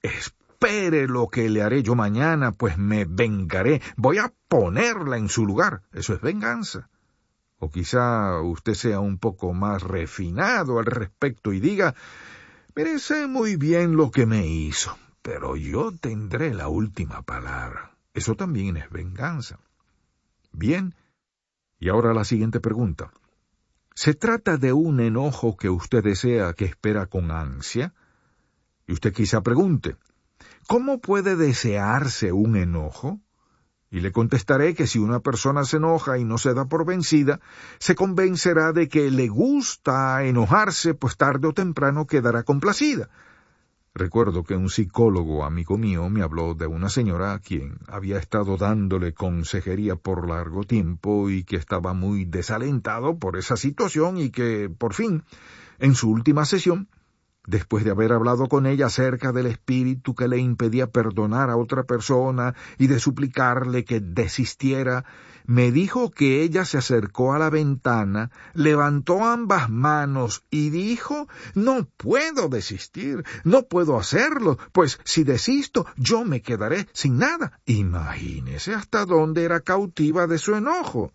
espere lo que le haré yo mañana, pues me vengaré, voy a ponerla en su lugar. Eso es venganza. O quizá usted sea un poco más refinado al respecto y diga, mire, sé muy bien lo que me hizo, pero yo tendré la última palabra. Eso también es venganza. Bien, y ahora la siguiente pregunta. ¿Se trata de un enojo que usted desea, que espera con ansia? Y usted quizá pregunte, ¿cómo puede desearse un enojo? Y le contestaré que si una persona se enoja y no se da por vencida, se convencerá de que le gusta enojarse, pues tarde o temprano quedará complacida. Recuerdo que un psicólogo amigo mío me habló de una señora a quien había estado dándole consejería por largo tiempo y que estaba muy desalentado por esa situación y que, por fin, en su última sesión, después de haber hablado con ella acerca del espíritu que le impedía perdonar a otra persona y de suplicarle que desistiera, me dijo que ella se acercó a la ventana, levantó ambas manos y dijo, no puedo desistir, no puedo hacerlo, pues si desisto yo me quedaré sin nada. Imagínese hasta dónde era cautiva de su enojo.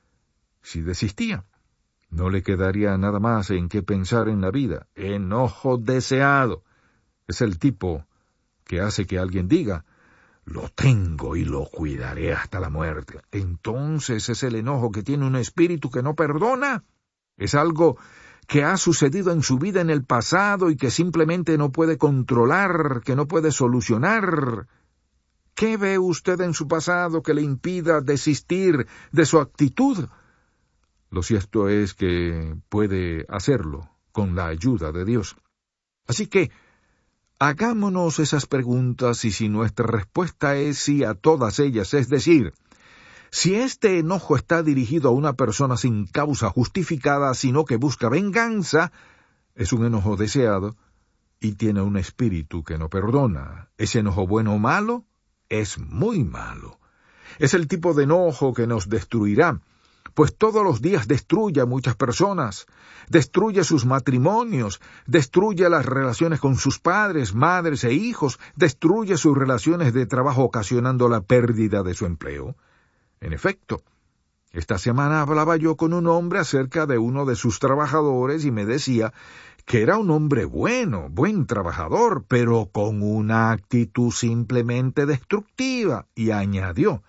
Si desistía, no le quedaría nada más en qué pensar en la vida. Enojo deseado. Es el tipo que hace que alguien diga, lo tengo y lo cuidaré hasta la muerte. Entonces es el enojo que tiene un espíritu que no perdona. Es algo que ha sucedido en su vida en el pasado y que simplemente no puede controlar, que no puede solucionar. ¿Qué ve usted en su pasado que le impida desistir de su actitud? Lo cierto es que puede hacerlo con la ayuda de Dios. Así que, hagámonos esas preguntas y si nuestra respuesta es sí a todas ellas, es decir, si este enojo está dirigido a una persona sin causa justificada, sino que busca venganza, es un enojo deseado y tiene un espíritu que no perdona. ¿Ese enojo bueno o malo? Es muy malo. Es el tipo de enojo que nos destruirá, pues todos los días destruye a muchas personas, destruye sus matrimonios, destruye las relaciones con sus padres, madres e hijos, destruye sus relaciones de trabajo ocasionando la pérdida de su empleo. En efecto, esta semana hablaba yo con un hombre acerca de uno de sus trabajadores y me decía que era un hombre bueno, buen trabajador, pero con una actitud simplemente destructiva, y añadió,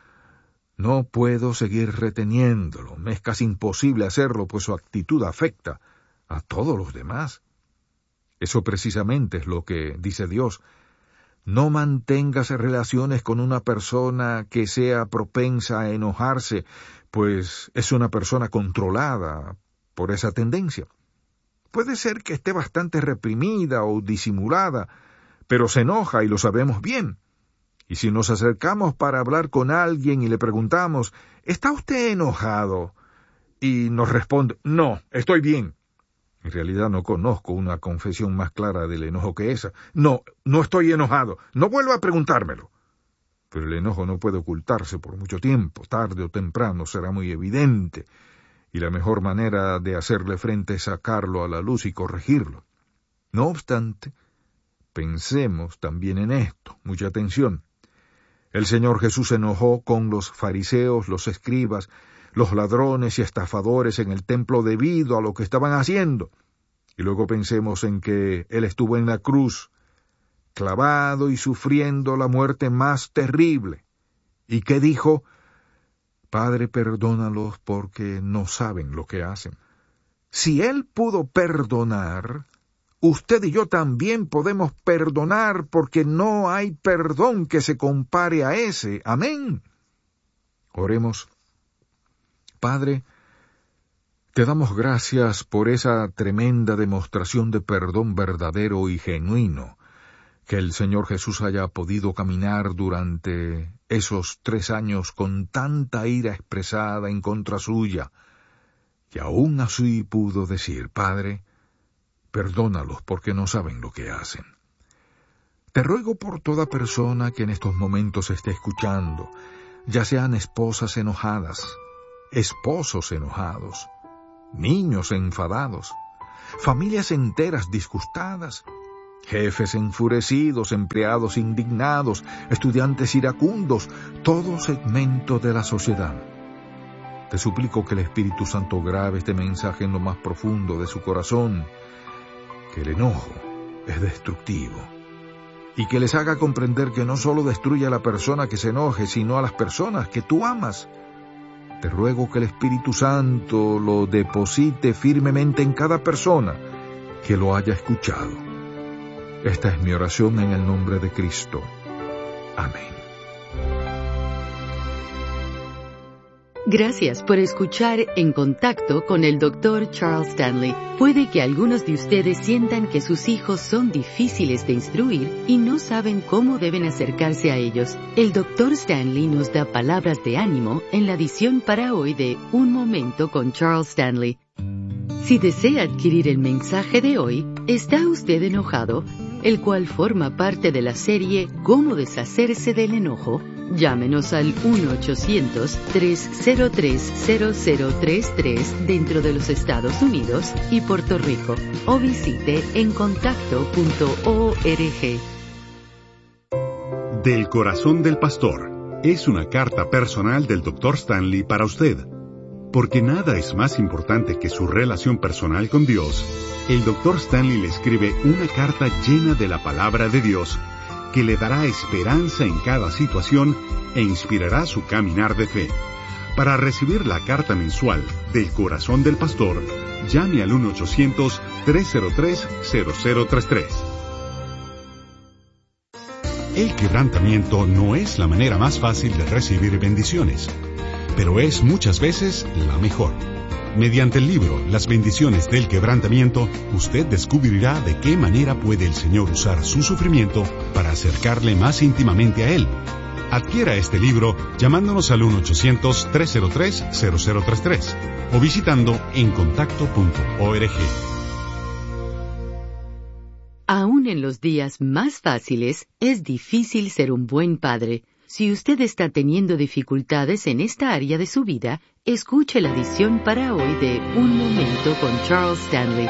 no puedo seguir reteniéndolo, me es casi imposible hacerlo, pues su actitud afecta a todos los demás. Eso precisamente es lo que dice Dios. No mantengas relaciones con una persona que sea propensa a enojarse, pues es una persona controlada por esa tendencia. Puede ser que esté bastante reprimida o disimulada, pero se enoja y lo sabemos bien. Y si nos acercamos para hablar con alguien y le preguntamos, ¿está usted enojado? Y nos responde, no, estoy bien. En realidad no conozco una confesión más clara del enojo que esa. No, no estoy enojado. No vuelva a preguntármelo. Pero el enojo no puede ocultarse por mucho tiempo. Tarde o temprano será muy evidente. Y la mejor manera de hacerle frente es sacarlo a la luz y corregirlo. No obstante, pensemos también en esto. Mucha atención. El Señor Jesús se enojó con los fariseos, los escribas, los ladrones y estafadores en el templo debido a lo que estaban haciendo. Y luego pensemos en que Él estuvo en la cruz, clavado y sufriendo la muerte más terrible. ¿Y qué dijo? Padre, perdónalos porque no saben lo que hacen. Si Él pudo perdonar, usted y yo también podemos perdonar porque no hay perdón que se compare a ese. Amén. Oremos. Padre, te damos gracias por esa tremenda demostración de perdón verdadero y genuino, que el Señor Jesús haya podido caminar durante esos 3 años con tanta ira expresada en contra suya, y aún así pudo decir, Padre, perdónalos porque no saben lo que hacen. Te ruego por toda persona que en estos momentos esté escuchando, ya sean esposas enojadas, esposos enojados, niños enfadados, familias enteras disgustadas, Jefes enfurecidos, empleados indignados, estudiantes iracundos, todo segmento de la sociedad. Te suplico que el Espíritu Santo grabe este mensaje en lo más profundo de su corazón, que el enojo es destructivo, y que les haga comprender que no solo destruye a la persona que se enoje, sino a las personas que tú amas. Te ruego que el Espíritu Santo lo deposite firmemente en cada persona que lo haya escuchado. Esta es mi oración en el nombre de Cristo. Amén. Gracias por escuchar En Contacto con el Dr. Charles Stanley. Puede que algunos de ustedes sientan que sus hijos son difíciles de instruir y no saben cómo deben acercarse a ellos. El Dr. Stanley nos da palabras de ánimo en la edición para hoy de Un Momento con Charles Stanley. Si desea adquirir el mensaje de hoy, ¿está usted enojado?, el cual forma parte de la serie Cómo deshacerse del enojo? Llámenos al 1-800-303-0033 dentro de los Estados Unidos y Puerto Rico, o visite encontacto.org. Del corazón del pastor es una carta personal del Dr. Stanley para usted. Porque nada es más importante que su relación personal con Dios, el Dr. Stanley le escribe una carta llena de la palabra de Dios que le dará esperanza en cada situación e inspirará su caminar de fe. Para recibir la carta mensual del corazón del pastor, llame al 1-800-303-0033. El quebrantamiento no es la manera más fácil de recibir bendiciones, pero es muchas veces la mejor. Mediante el libro Las bendiciones del quebrantamiento, usted descubrirá de qué manera puede el Señor usar su sufrimiento para acercarle más íntimamente a Él. Adquiera este libro llamándonos al 1-800-303-0033 o visitando encontacto.org. Aún en los días más fáciles, es difícil ser un buen padre. Si usted está teniendo dificultades en esta área de su vida, escuche la edición para hoy de Un Momento con Charles Stanley.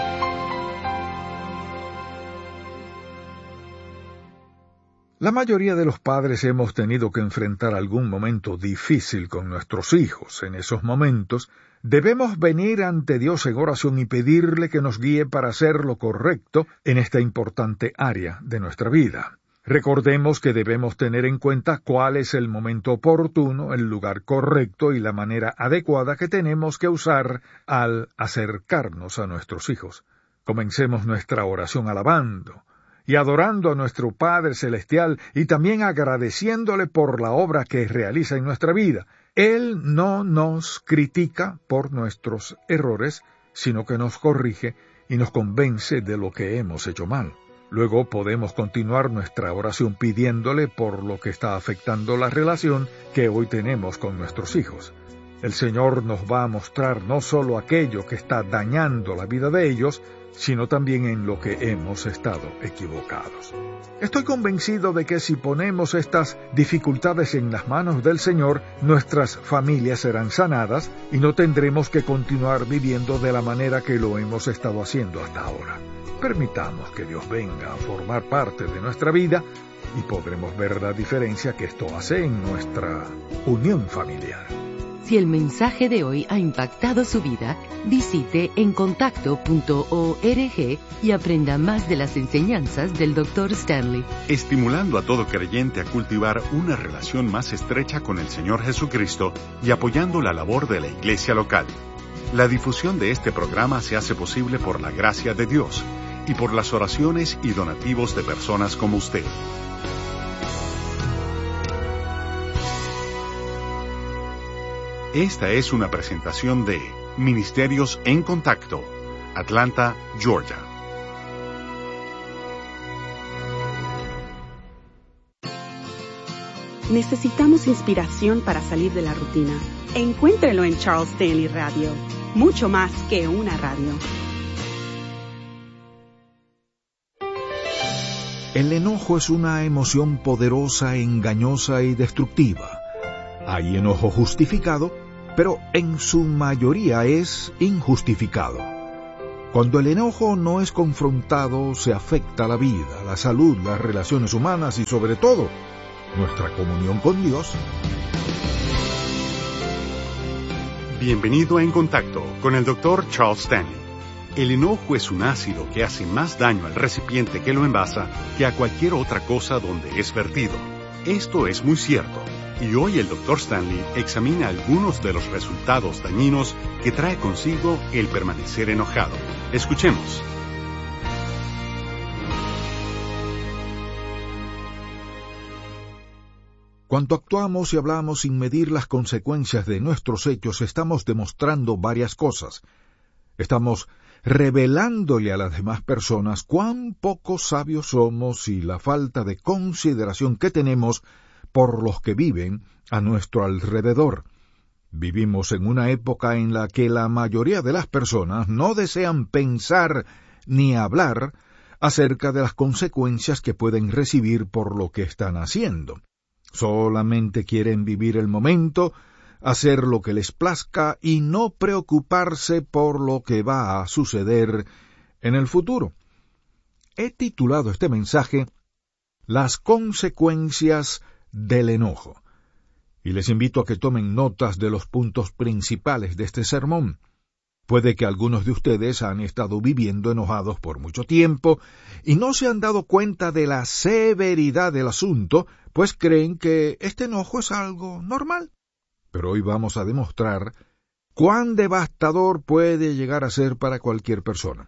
La mayoría de los padres hemos tenido que enfrentar algún momento difícil con nuestros hijos. En esos momentos, debemos venir ante Dios en oración y pedirle que nos guíe para hacer lo correcto en esta importante área de nuestra vida. Recordemos que debemos tener en cuenta cuál es el momento oportuno, el lugar correcto y la manera adecuada que tenemos que usar al acercarnos a nuestros hijos. Comencemos nuestra oración alabando y adorando a nuestro Padre Celestial y también agradeciéndole por la obra que realiza en nuestra vida. Él no nos critica por nuestros errores, sino que nos corrige y nos convence de lo que hemos hecho mal. Luego podemos continuar nuestra oración pidiéndole por lo que está afectando la relación que hoy tenemos con nuestros hijos. El Señor nos va a mostrar no solo aquello que está dañando la vida de ellos, sino también en lo que hemos estado equivocados. Estoy convencido de que si ponemos estas dificultades en las manos del Señor, nuestras familias serán sanadas y no tendremos que continuar viviendo de la manera que lo hemos estado haciendo hasta ahora. Permitamos que Dios venga a formar parte de nuestra vida y podremos ver la diferencia que esto hace en nuestra unión familiar. Si el mensaje de hoy ha impactado su vida, visite encontacto.org y aprenda más de las enseñanzas del Dr. Stanley. Estimulando a todo creyente a cultivar una relación más estrecha con el Señor Jesucristo y apoyando la labor de la iglesia local. La difusión de este programa se hace posible por la gracia de Dios y por las oraciones y donativos de personas como usted. Esta es una presentación de Ministerios en Contacto, Atlanta, Georgia. Necesitamos inspiración para salir de la rutina. Encuéntrelo en Charles Stanley Radio, mucho más que una radio. El enojo es una emoción poderosa, engañosa y destructiva. Hay enojo justificado, pero en su mayoría es injustificado. Cuando el enojo no es confrontado, se afecta la vida, la salud, las relaciones humanas y sobre todo, nuestra comunión con Dios. Bienvenido a En Contacto con el Dr. Charles Stanley. El enojo es un ácido que hace más daño al recipiente que lo envasa que a cualquier otra cosa donde es vertido. Esto es muy cierto, y hoy el Dr. Stanley examina algunos de los resultados dañinos que trae consigo el permanecer enojado. Escuchemos. Cuando actuamos y hablamos sin medir las consecuencias de nuestros hechos, estamos demostrando varias cosas. Estamos revelándole a las demás personas cuán poco sabios somos y la falta de consideración que tenemos por los que viven a nuestro alrededor. Vivimos en una época en la que la mayoría de las personas no desean pensar ni hablar acerca de las consecuencias que pueden recibir por lo que están haciendo. Solamente quieren vivir el momento, hacer lo que les plazca y no preocuparse por lo que va a suceder en el futuro. He titulado este mensaje Las consecuencias del enojo, y les invito a que tomen notas de los puntos principales de este sermón. Puede que algunos de ustedes han estado viviendo enojados por mucho tiempo y no se han dado cuenta de la severidad del asunto, pues creen que este enojo es algo normal. Pero hoy vamos a demostrar cuán devastador puede llegar a ser para cualquier persona.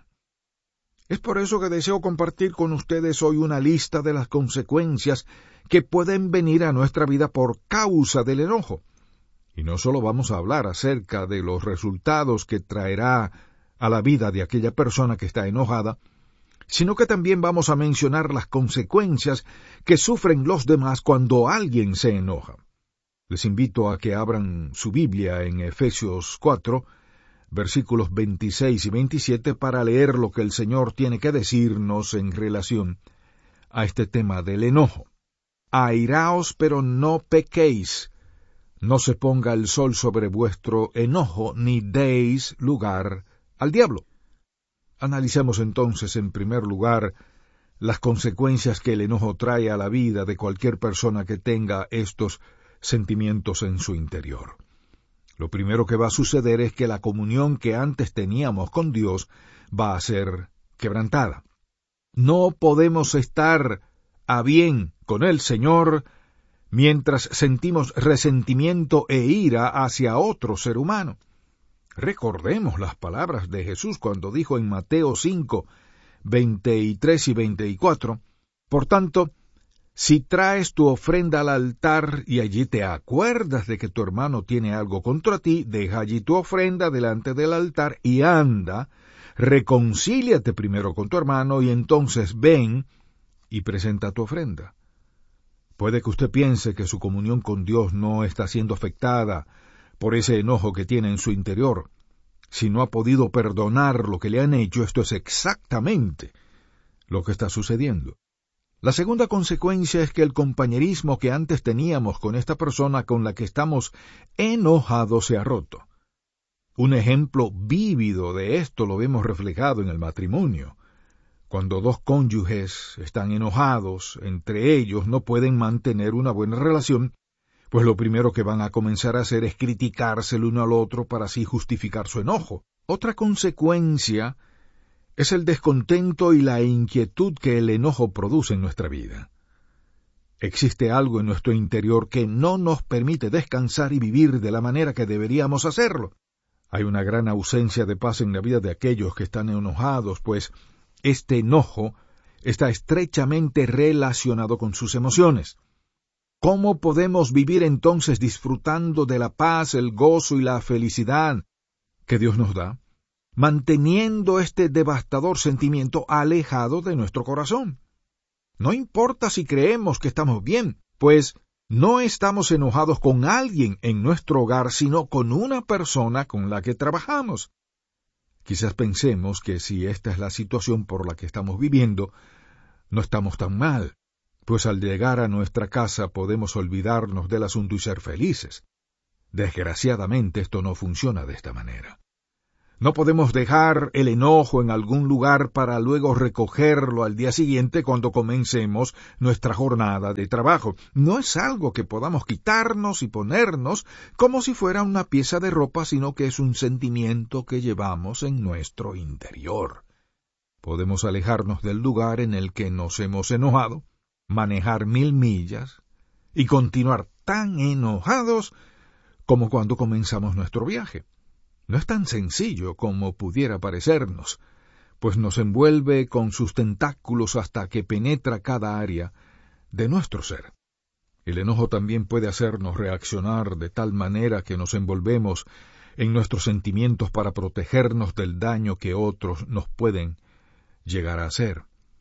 Es por eso que deseo compartir con ustedes hoy una lista de las consecuencias que pueden venir a nuestra vida por causa del enojo. Y no solo vamos a hablar acerca de los resultados que traerá a la vida de aquella persona que está enojada, sino que también vamos a mencionar las consecuencias que sufren los demás cuando alguien se enoja. Les invito a que abran su Biblia en Efesios 4, versículos 26 y 27, para leer lo que el Señor tiene que decirnos en relación a este tema del enojo. Airaos, pero no pequéis. No se ponga el sol sobre vuestro enojo, ni deis lugar al diablo. Analicemos entonces, en primer lugar, las consecuencias que el enojo trae a la vida de cualquier persona que tenga estos sentimientos en su interior. Lo primero que va a suceder es que la comunión que antes teníamos con Dios va a ser quebrantada. No podemos estar a bien con el Señor mientras sentimos resentimiento e ira hacia otro ser humano. Recordemos las palabras de Jesús cuando dijo en Mateo 5, 23 y 24, «Por tanto, si traes tu ofrenda al altar y allí te acuerdas de que tu hermano tiene algo contra ti, deja allí tu ofrenda delante del altar y anda, reconcíliate primero con tu hermano y entonces ven y presenta tu ofrenda». Puede que usted piense que su comunión con Dios no está siendo afectada por ese enojo que tiene en su interior. Si no ha podido perdonar lo que le han hecho, esto es exactamente lo que está sucediendo. La segunda consecuencia es que el compañerismo que antes teníamos con esta persona con la que estamos enojados se ha roto. Un ejemplo vívido de esto lo vemos reflejado en el matrimonio. Cuando dos cónyuges están enojados, entre ellos no pueden mantener una buena relación, pues lo primero que van a comenzar a hacer es criticarse el uno al otro para así justificar su enojo. Otra consecuencia es el descontento y la inquietud que el enojo produce en nuestra vida. Existe algo en nuestro interior que no nos permite descansar y vivir de la manera que deberíamos hacerlo. Hay una gran ausencia de paz en la vida de aquellos que están enojados, pues este enojo está estrechamente relacionado con sus emociones. ¿Cómo podemos vivir entonces disfrutando de la paz, el gozo y la felicidad que Dios nos da, manteniendo este devastador sentimiento alejado de nuestro corazón? No importa si creemos que estamos bien, pues no estamos enojados con alguien en nuestro hogar, sino con una persona con la que trabajamos. Quizás pensemos que si esta es la situación por la que estamos viviendo, no estamos tan mal, pues al llegar a nuestra casa podemos olvidarnos del asunto y ser felices. Desgraciadamente esto no funciona de esta manera. No podemos dejar el enojo en algún lugar para luego recogerlo al día siguiente cuando comencemos nuestra jornada de trabajo. No es algo que podamos quitarnos y ponernos como si fuera una pieza de ropa, sino que es un sentimiento que llevamos en nuestro interior. Podemos alejarnos del lugar en el que nos hemos enojado, manejar 1000 millas y continuar tan enojados como cuando comenzamos nuestro viaje. No es tan sencillo como pudiera parecernos, pues nos envuelve con sus tentáculos hasta que penetra cada área de nuestro ser. El enojo también puede hacernos reaccionar de tal manera que nos envolvemos en nuestros sentimientos para protegernos del daño que otros nos pueden llegar a hacer.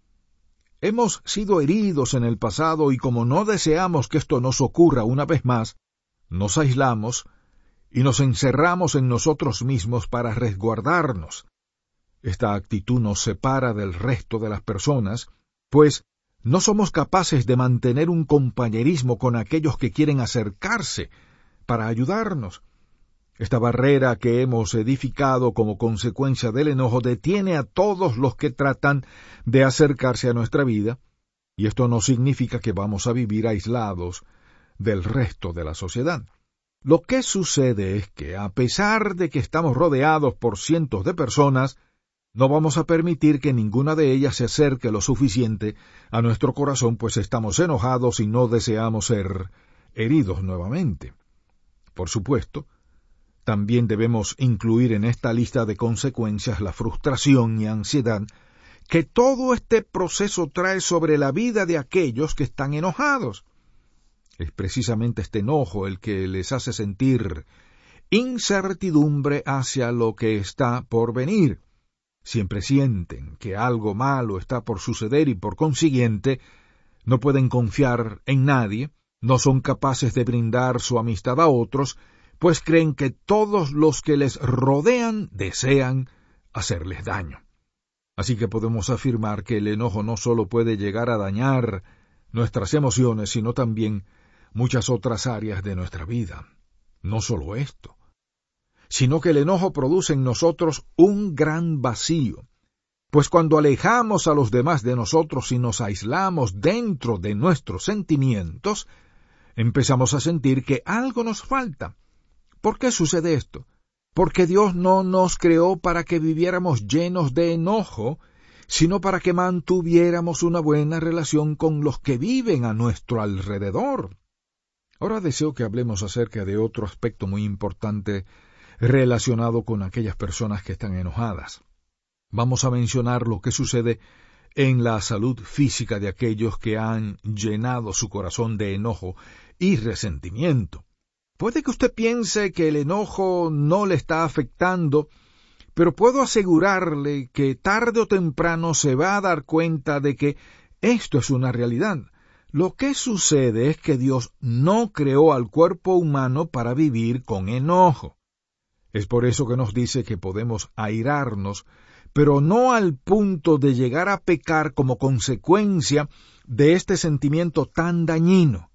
Hemos sido heridos en el pasado y como no deseamos que esto nos ocurra una vez más, nos aislamos y nos encerramos en nosotros mismos para resguardarnos. Esta actitud nos separa del resto de las personas, pues no somos capaces de mantener un compañerismo con aquellos que quieren acercarse para ayudarnos. Esta barrera que hemos edificado como consecuencia del enojo detiene a todos los que tratan de acercarse a nuestra vida, y esto no significa que vamos a vivir aislados del resto de la sociedad. Lo que sucede es que, a pesar de que estamos rodeados por cientos de personas, no vamos a permitir que ninguna de ellas se acerque lo suficiente a nuestro corazón, pues estamos enojados y no deseamos ser heridos nuevamente. Por supuesto, también debemos incluir en esta lista de consecuencias la frustración y ansiedad que todo este proceso trae sobre la vida de aquellos que están enojados. Es precisamente este enojo el que les hace sentir incertidumbre hacia lo que está por venir. Siempre sienten que algo malo está por suceder y por consiguiente no pueden confiar en nadie, no son capaces de brindar su amistad a otros, pues creen que todos los que les rodean desean hacerles daño. Así que podemos afirmar que el enojo no solo puede llegar a dañar nuestras emociones, sino también muchas otras áreas de nuestra vida. No solo esto, sino que el enojo produce en nosotros un gran vacío, pues cuando alejamos a los demás de nosotros y nos aislamos dentro de nuestros sentimientos, empezamos a sentir que algo nos falta. ¿Por qué sucede esto? Porque Dios no nos creó para que viviéramos llenos de enojo, sino para que mantuviéramos una buena relación con los que viven a nuestro alrededor. Ahora deseo que hablemos acerca de otro aspecto muy importante relacionado con aquellas personas que están enojadas. Vamos a mencionar lo que sucede en la salud física de aquellos que han llenado su corazón de enojo y resentimiento. Puede que usted piense que el enojo no le está afectando, pero puedo asegurarle que tarde o temprano se va a dar cuenta de que esto es una realidad. Lo que sucede es que Dios no creó al cuerpo humano para vivir con enojo. Es por eso que nos dice que podemos airarnos, pero no al punto de llegar a pecar como consecuencia de este sentimiento tan dañino.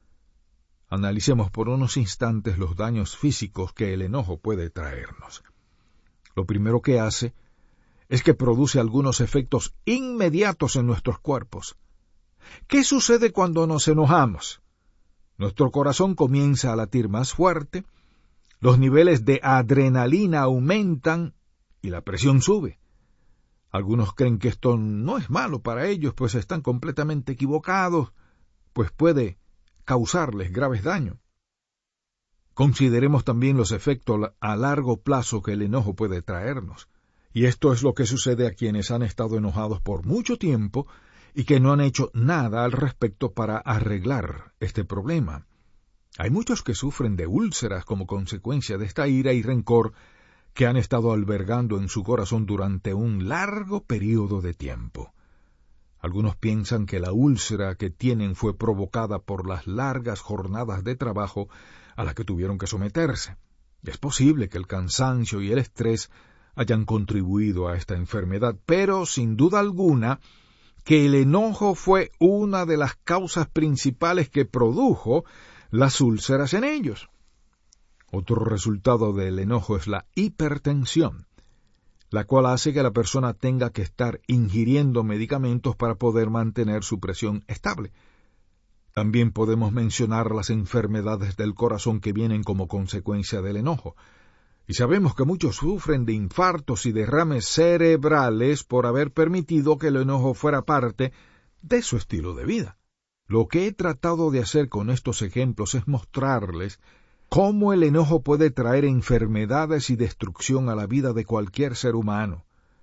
Analicemos por unos instantes los daños físicos que el enojo puede traernos. Lo primero que hace es que produce algunos efectos inmediatos en nuestros cuerpos. ¿Qué sucede cuando nos enojamos? Nuestro corazón comienza a latir más fuerte, los niveles de adrenalina aumentan y la presión sube. Algunos creen que esto no es malo para ellos, pues están completamente equivocados, pues puede causarles graves daños. Consideremos también los efectos a largo plazo que el enojo puede traernos. Y esto es lo que sucede a quienes han estado enojados por mucho tiempo y que no han hecho nada al respecto para arreglar este problema. Hay muchos que sufren de úlceras como consecuencia de esta ira y rencor que han estado albergando en su corazón durante un largo periodo de tiempo. Algunos piensan que la úlcera que tienen fue provocada por las largas jornadas de trabajo a las que tuvieron que someterse. Es posible que el cansancio y el estrés hayan contribuido a esta enfermedad, pero sin duda alguna que el enojo fue una de las causas principales que produjo las úlceras en ellos. Otro resultado del enojo es la hipertensión. la cual hace que la persona tenga que estar ingiriendo medicamentos para poder mantener su presión estable. También podemos mencionar las enfermedades del corazón que vienen como consecuencia del enojo. Y sabemos que muchos sufren de infartos y derrames cerebrales por haber permitido que el enojo fuera parte de su estilo de vida. Lo que he tratado de hacer con estos ejemplos es mostrarles cómo el enojo puede traer enfermedades y destrucción a la vida de cualquier ser humano.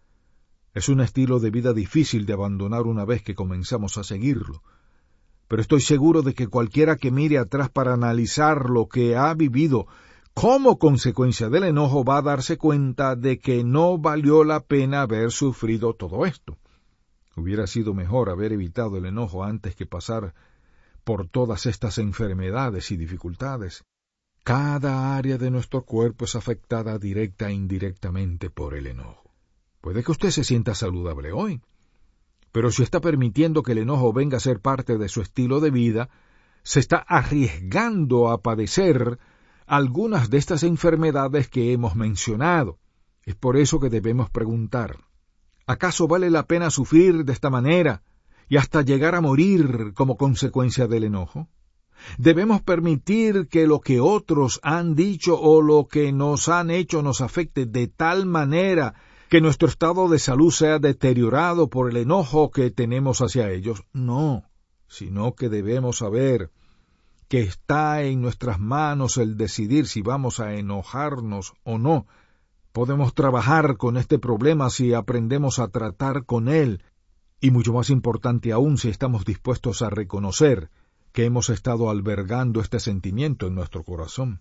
Es un estilo de vida difícil de abandonar una vez que comenzamos a seguirlo, pero estoy seguro de que cualquiera que mire atrás para analizar lo que ha vivido como consecuencia del enojo va a darse cuenta de que no valió la pena haber sufrido todo esto. Hubiera sido mejor haber evitado el enojo antes que pasar por todas estas enfermedades y dificultades. Cada área de nuestro cuerpo es afectada directa e indirectamente por el enojo. Puede que usted se sienta saludable hoy, pero si está permitiendo que el enojo venga a ser parte de su estilo de vida, se está arriesgando a padecer algunas de estas enfermedades que hemos mencionado. Es por eso que debemos preguntar, ¿acaso vale la pena sufrir de esta manera y hasta llegar a morir como consecuencia del enojo? ¿Debemos permitir que lo que otros han dicho o lo que nos han hecho nos afecte de tal manera que nuestro estado de salud sea deteriorado por el enojo que tenemos hacia ellos? No, sino que debemos saber que está en nuestras manos el decidir si vamos a enojarnos o no. Podemos trabajar con este problema si aprendemos a tratar con él, y mucho más importante aún si estamos dispuestos a reconocer que hemos estado albergando este sentimiento en nuestro corazón.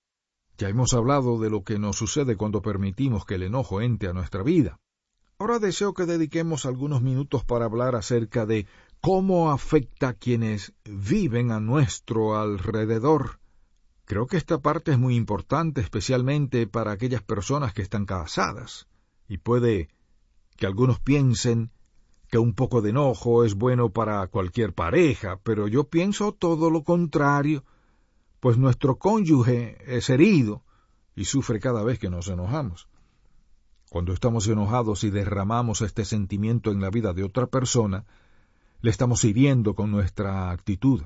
Ya hemos hablado de lo que nos sucede cuando permitimos que el enojo entre a nuestra vida. Ahora deseo que dediquemos algunos minutos para hablar acerca de cómo afecta a quienes viven a nuestro alrededor. Creo que esta parte es muy importante, especialmente para aquellas personas que están casadas, y puede que algunos piensen que un poco de enojo es bueno para cualquier pareja, pero yo pienso todo lo contrario, pues nuestro cónyuge es herido y sufre cada vez que nos enojamos. Cuando estamos enojados y derramamos este sentimiento en la vida de otra persona, le estamos hiriendo con nuestra actitud.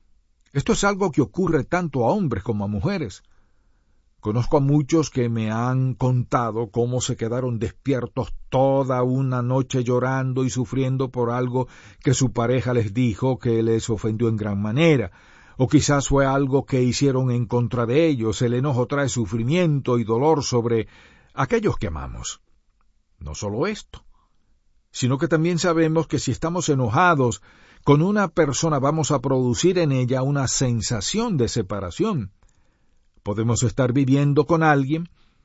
Esto es algo que ocurre tanto a hombres como a mujeres. Conozco a muchos que me han contado cómo se quedaron despiertos toda una noche llorando y sufriendo por algo que su pareja les dijo que les ofendió en gran manera, o quizás fue algo que hicieron en contra de ellos. El enojo trae sufrimiento y dolor sobre aquellos que amamos. No solo esto, sino que también sabemos que si estamos enojados con una persona vamos a producir en ella una sensación de separación. Podemos estar viviendo con alguien,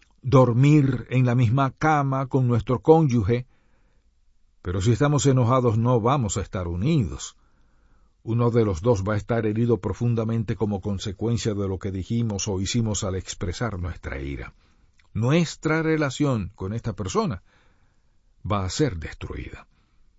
dormir en la misma cama con nuestro cónyuge, pero si estamos enojados no vamos a estar unidos. Uno de los dos va a estar herido profundamente como consecuencia de lo que dijimos o hicimos al expresar nuestra ira. Nuestra relación con esta persona va a ser destruida.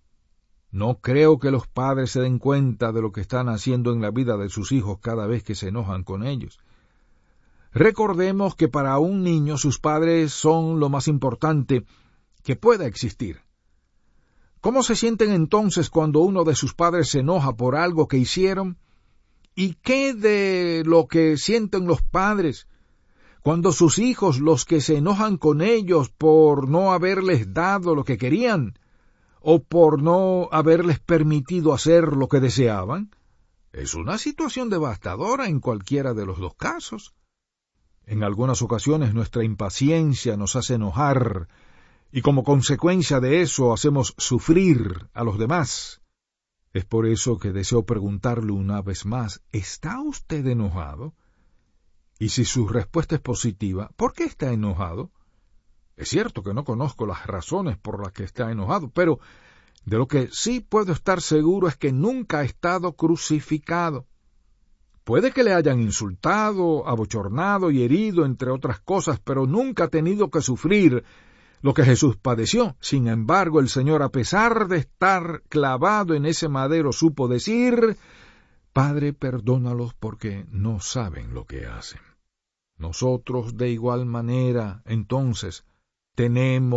No creo que los padres se den cuenta de lo que están haciendo en la vida de sus hijos cada vez que se enojan con ellos. Recordemos que para un niño sus padres son lo más importante que pueda existir. ¿Cómo se sienten entonces cuando uno de sus padres se enoja por algo que hicieron? ¿Y qué de lo que sienten los padres cuando sus hijos, los que se enojan con ellos por no haberles dado lo que querían o por no haberles permitido hacer lo que deseaban? Es una situación devastadora en cualquiera de los dos casos. En algunas ocasiones nuestra impaciencia nos hace enojar y como consecuencia de eso hacemos sufrir a los demás. Es por eso que deseo preguntarle una vez más, ¿está usted enojado? Y si su respuesta es positiva, ¿por qué está enojado? Es cierto que no conozco las razones por las que está enojado, pero de lo que sí puedo estar seguro es que nunca ha estado crucificado. Puede que le hayan insultado, abochornado y herido, entre otras cosas, pero nunca ha tenido que sufrir lo que Jesús padeció. Sin embargo, el Señor, a pesar de estar clavado en ese madero, supo decir, Padre, perdónalos porque no saben lo que hacen. Nosotros, de igual manera, entonces, tenemos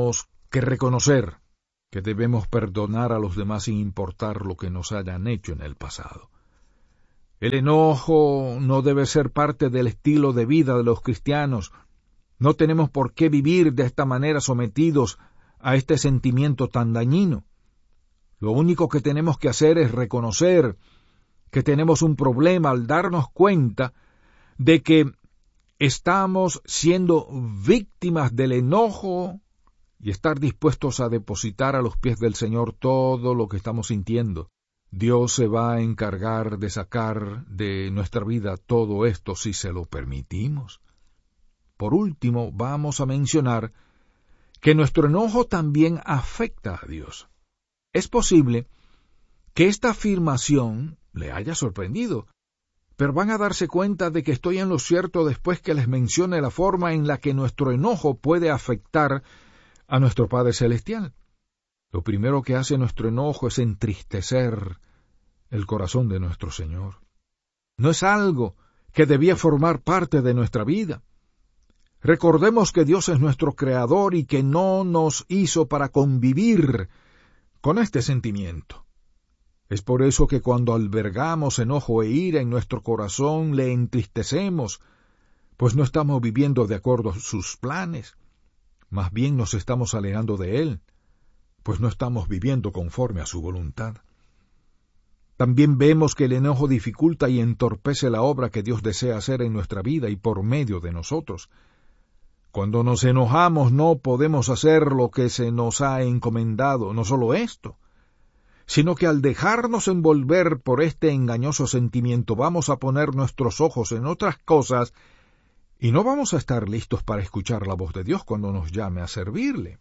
que reconocer que debemos perdonar a los demás sin importar lo que nos hayan hecho en el pasado. El enojo no debe ser parte del estilo de vida de los cristianos. No tenemos por qué vivir de esta manera sometidos a este sentimiento tan dañino. Lo único que tenemos que hacer es reconocer que tenemos un problema al darnos cuenta de que estamos siendo víctimas del enojo y estar dispuestos a depositar a los pies del Señor todo lo que estamos sintiendo. Dios se va a encargar de sacar de nuestra vida todo esto si se lo permitimos. Por último, vamos a mencionar que nuestro enojo también afecta a Dios. Es posible que esta afirmación le haya sorprendido, pero van a darse cuenta de que estoy en lo cierto después que les mencione la forma en la que nuestro enojo puede afectar a nuestro Padre Celestial. Lo primero que hace nuestro enojo es entristecer el corazón de nuestro Señor. No es algo que debía formar parte de nuestra vida. Recordemos que Dios es nuestro Creador y que no nos hizo para convivir con este sentimiento. Es por eso que cuando albergamos enojo e ira en nuestro corazón le entristecemos, pues no estamos viviendo de acuerdo a sus planes. Más bien nos estamos alejando de Él, pues no estamos viviendo conforme a su voluntad. También vemos que el enojo dificulta y entorpece la obra que Dios desea hacer en nuestra vida y por medio de nosotros. Cuando nos enojamos no podemos hacer lo que se nos ha encomendado, no solo esto, sino que al dejarnos envolver por este engañoso sentimiento vamos a poner nuestros ojos en otras cosas y no vamos a estar listos para escuchar la voz de Dios cuando nos llame a servirle.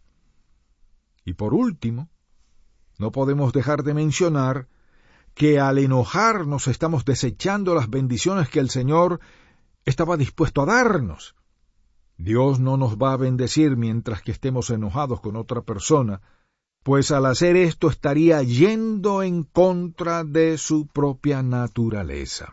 Y por último, no podemos dejar de mencionar que al enojarnos estamos desechando las bendiciones que el Señor estaba dispuesto a darnos. Dios no nos va a bendecir mientras que estemos enojados con otra persona, pues al hacer esto estaría yendo en contra de su propia naturaleza.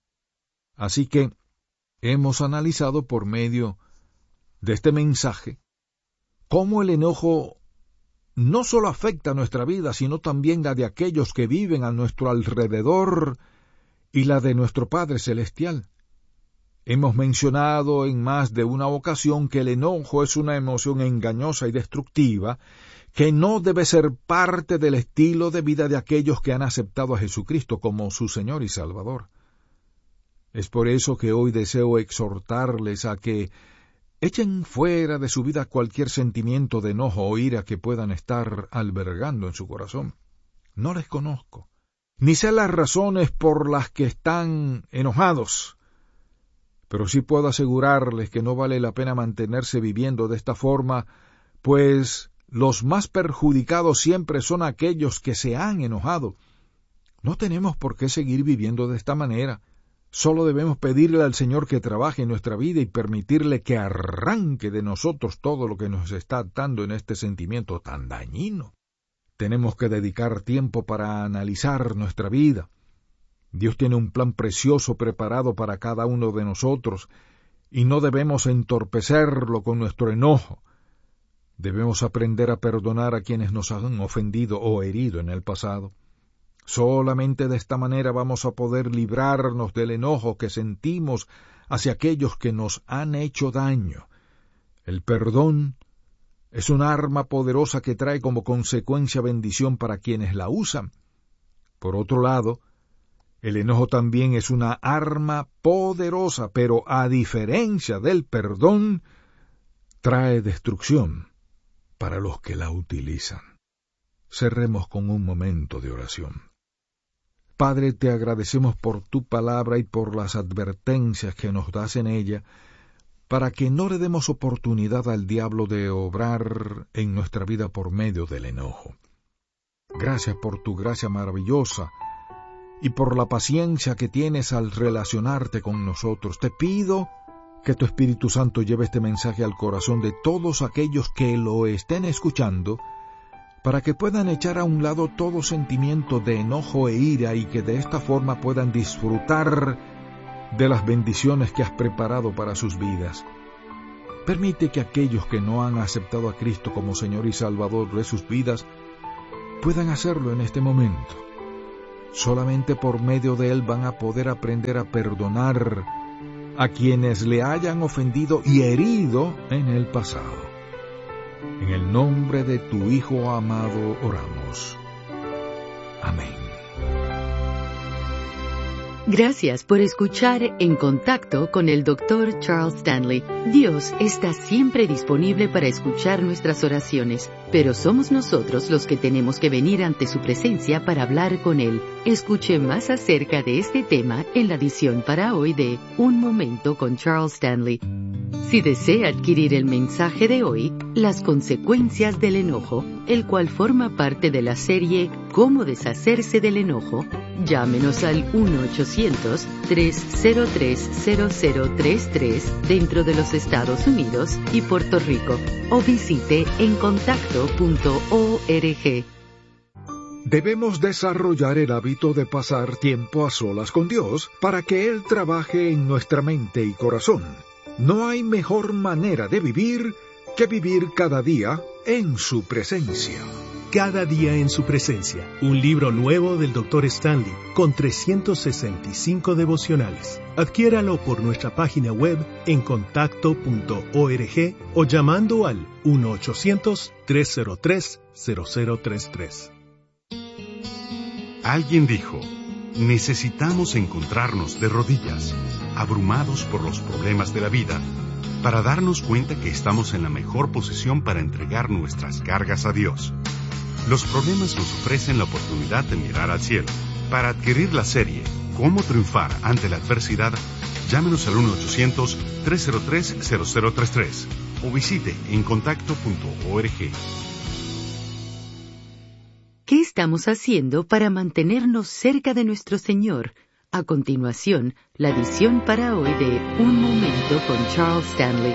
Así que hemos analizado por medio de este mensaje cómo el enojo no solo afecta nuestra vida, sino también la de aquellos que viven a nuestro alrededor y la de nuestro Padre Celestial. Hemos mencionado en más de una ocasión que el enojo es una emoción engañosa y destructiva que no debe ser parte del estilo de vida de aquellos que han aceptado a Jesucristo como su Señor y Salvador. Es por eso que hoy deseo exhortarles a que echen fuera de su vida cualquier sentimiento de enojo o ira que puedan estar albergando en su corazón. No les conozco, ni sé las razones por las que están enojados, pero sí puedo asegurarles que no vale la pena mantenerse viviendo de esta forma, pues los más perjudicados siempre son aquellos que se han enojado. No tenemos por qué seguir viviendo de esta manera. Solo debemos pedirle al Señor que trabaje en nuestra vida y permitirle que arranque de nosotros todo lo que nos está atando en este sentimiento tan dañino. Tenemos que dedicar tiempo para analizar nuestra vida. Dios tiene un plan precioso preparado para cada uno de nosotros y no debemos entorpecerlo con nuestro enojo. Debemos aprender a perdonar a quienes nos han ofendido o herido en el pasado. Solamente de esta manera vamos a poder librarnos del enojo que sentimos hacia aquellos que nos han hecho daño. El perdón es un arma poderosa que trae como consecuencia bendición para quienes la usan. Por otro lado, el enojo también es una arma poderosa, pero a diferencia del perdón, trae destrucción para los que la utilizan. Cerremos con un momento de oración. Padre, te agradecemos por tu palabra y por las advertencias que nos das en ella, para que no le demos oportunidad al diablo de obrar en nuestra vida por medio del enojo. Gracias por tu gracia maravillosa y por la paciencia que tienes al relacionarte con nosotros. Te pido que tu Espíritu Santo lleve este mensaje al corazón de todos aquellos que lo estén escuchando, para que puedan echar a un lado todo sentimiento de enojo e ira y que de esta forma puedan disfrutar de las bendiciones que has preparado para sus vidas. Permite que aquellos que no han aceptado a Cristo como Señor y Salvador de sus vidas puedan hacerlo en este momento. Solamente por medio de Él van a poder aprender a perdonar a quienes le hayan ofendido y herido en el pasado. En el nombre de tu Hijo amado oramos. Amén. Gracias por escuchar En Contacto con el Dr. Charles Stanley. Dios está siempre disponible para escuchar nuestras oraciones, pero somos nosotros los que tenemos que venir ante su presencia para hablar con Él. Escuche más acerca de este tema en la edición para hoy de Un Momento con Charles Stanley. Si desea adquirir el mensaje de hoy, Las consecuencias del enojo, el cual forma parte de la serie Cómo deshacerse del enojo, llámenos al 1-800-303-0033 dentro de los Estados Unidos y Puerto Rico, o visite encontacto.org. Debemos desarrollar el hábito de pasar tiempo a solas con Dios para que Él trabaje en nuestra mente y corazón. No hay mejor manera de vivir que vivir cada día en su presencia. Cada día en su presencia, un libro nuevo del Dr. Stanley con 365 devocionales. Adquiéralo por nuestra página web encontacto.org o llamando al 1-800-303-0033. Alguien dijo, necesitamos encontrarnos de rodillas, abrumados por los problemas de la vida, para darnos cuenta que estamos en la mejor posición para entregar nuestras cargas a Dios. Los problemas nos ofrecen la oportunidad de mirar al cielo. Para adquirir la serie Cómo triunfar ante la adversidad, llámenos al 1-800-303-0033 o visite encontacto.org. ¿Qué estamos haciendo para mantenernos cerca de nuestro Señor? A continuación, la edición para hoy de Un Momento con Charles Stanley.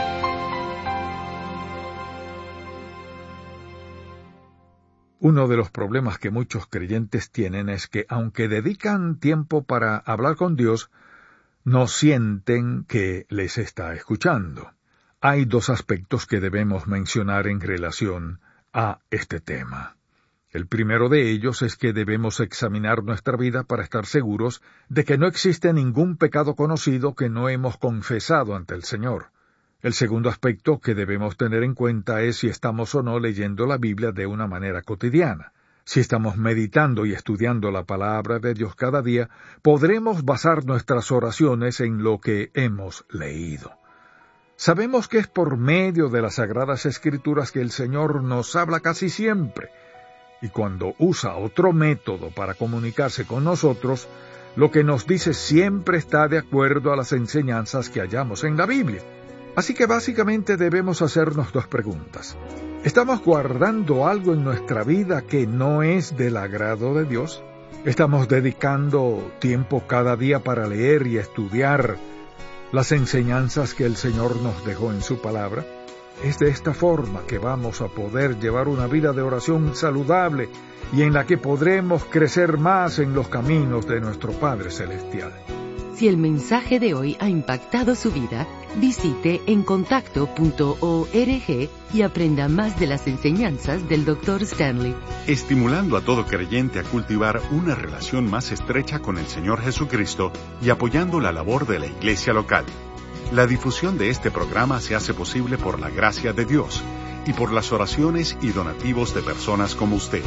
Uno de los problemas que muchos creyentes tienen es que, aunque dedican tiempo para hablar con Dios, no sienten que les está escuchando. Hay dos aspectos que debemos mencionar en relación a este tema. El primero de ellos es que debemos examinar nuestra vida para estar seguros de que no existe ningún pecado conocido que no hemos confesado ante el Señor. El segundo aspecto que debemos tener en cuenta es si estamos o no leyendo la Biblia de una manera cotidiana. Si estamos meditando y estudiando la palabra de Dios cada día, podremos basar nuestras oraciones en lo que hemos leído. Sabemos que es por medio de las Sagradas Escrituras que el Señor nos habla casi siempre, y cuando usa otro método para comunicarse con nosotros, lo que nos dice siempre está de acuerdo a las enseñanzas que hallamos en la Biblia. Así que básicamente debemos hacernos dos preguntas. ¿Estamos guardando algo en nuestra vida que no es del agrado de Dios? ¿Estamos dedicando tiempo cada día para leer y estudiar las enseñanzas que el Señor nos dejó en su palabra? Es de esta forma que vamos a poder llevar una vida de oración saludable y en la que podremos crecer más en los caminos de nuestro Padre Celestial. Si el mensaje de hoy ha impactado su vida, visite encontacto.org y aprenda más de las enseñanzas del Dr. Stanley. Estimulando a todo creyente a cultivar una relación más estrecha con el Señor Jesucristo y apoyando la labor de la iglesia local. La difusión de este programa se hace posible por la gracia de Dios y por las oraciones y donativos de personas como usted.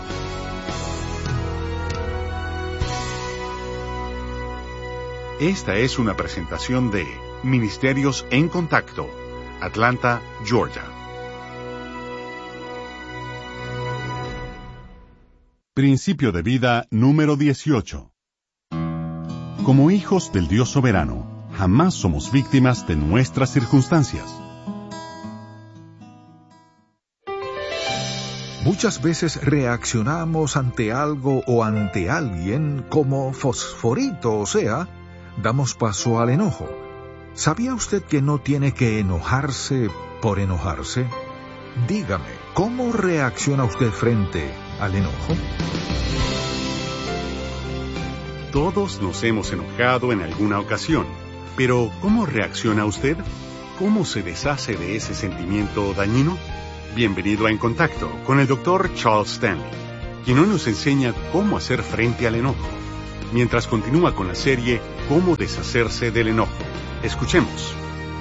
Esta es una presentación de Ministerios en Contacto, Atlanta, Georgia. Principio de vida número 18. Como hijos del Dios soberano, jamás somos víctimas de nuestras circunstancias. Muchas veces reaccionamos ante algo o ante alguien como fosforito, o sea, damos paso al enojo. ¿Sabía usted que no tiene que enojarse por enojarse? Dígame, ¿cómo reacciona usted frente al enojo? Todos nos hemos enojado en alguna ocasión, pero ¿cómo reacciona usted? cómo se deshace de ese sentimiento dañino? Bienvenido a En Contacto con el Dr. Charles Stanley, quien hoy nos enseña cómo hacer frente al enojo, mientras continúa con la serie Cómo deshacerse del enojo. Escuchemos.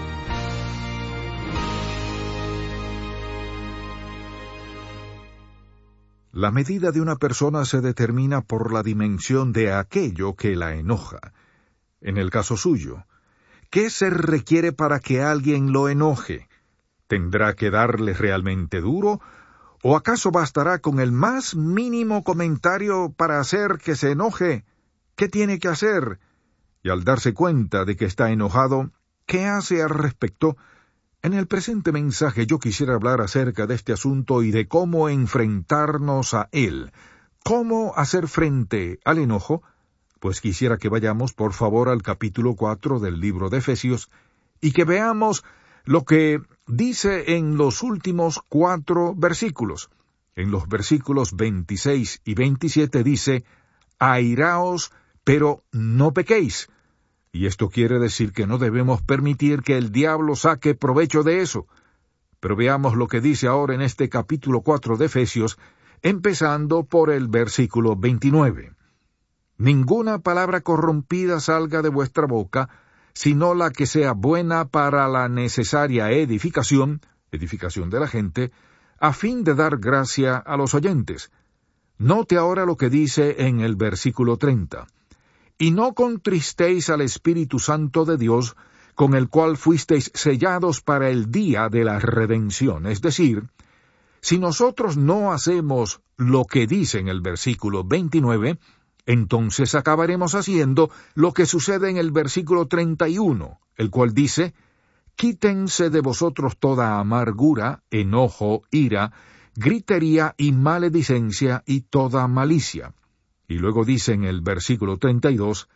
La medida de una persona se determina por la dimensión de aquello que la enoja. En el caso suyo, ¿qué se requiere para que alguien lo enoje? ¿Tendrá que darle realmente duro? ¿O acaso bastará con el más mínimo comentario para hacer que se enoje? ¿Qué tiene que hacer? Y al darse cuenta de que está enojado, ¿qué hace al respecto? En el presente mensaje yo quisiera hablar acerca de este asunto y de cómo enfrentarnos a él. ¿Cómo hacer frente al enojo? Pues quisiera que vayamos, por favor, al capítulo 4 del libro de Efesios y que veamos lo que dice en los últimos 4 versículos. En los versículos 26 y 27 dice, «Airaos, pero no pequéis». Y esto quiere decir que no debemos permitir que el diablo saque provecho de eso. Pero veamos lo que dice ahora en este capítulo 4 de Efesios, empezando por el versículo 29. «Ninguna palabra corrompida salga de vuestra boca, sino la que sea buena para la necesaria edificación de la gente, a fin de dar gracia a los oyentes». Note ahora lo que dice en el versículo 30. «Y no contristéis al Espíritu Santo de Dios, con el cual fuisteis sellados para el día de la redención». Es decir, si nosotros no hacemos lo que dice en el versículo 29, entonces acabaremos haciendo lo que sucede en el versículo 31, el cual dice, «Quítense de vosotros toda amargura, enojo, ira, gritería y maledicencia y toda malicia». Y luego dice en el versículo 32,